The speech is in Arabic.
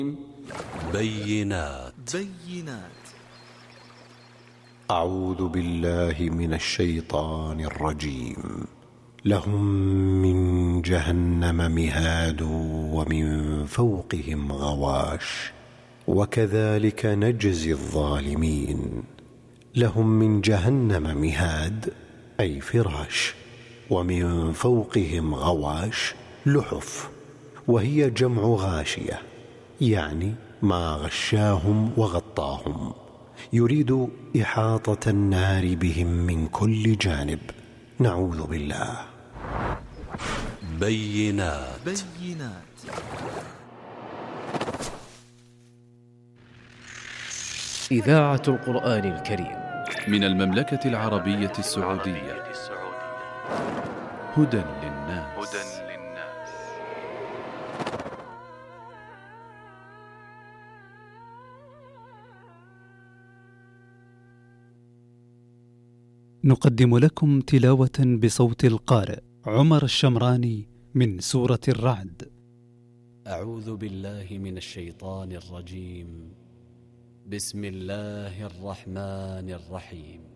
بينات. أعوذ بالله من الشيطان الرجيم. لهم من جهنم مهاد ومن فوقهم غواش وكذلك نجزي الظالمين. لهم من جهنم مهاد أي فراش، ومن فوقهم غواش لحف، وهي جمع غاشية، يعني ما غشاهم وغطاهم، يريد إحاطة النار بهم من كل جانب، نعوذ بالله. بينات. إذاعة القرآن الكريم من المملكة العربية السعودية. هدى للناس. نقدم لكم تلاوة بصوت القارئ عمر الشمراني من سورة الرعد. أعوذ بالله من الشيطان الرجيم. بسم الله الرحمن الرحيم.